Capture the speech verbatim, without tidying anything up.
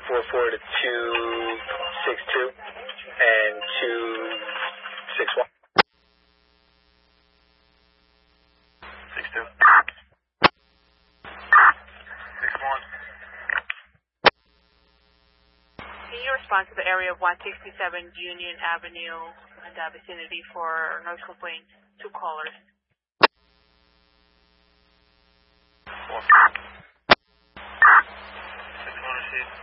four four to two six two and two six one. six two. six one. Can you respond to the area of one sixty-seven Union Avenue and the vicinity for noise complaints? Two callers. Four. six one received.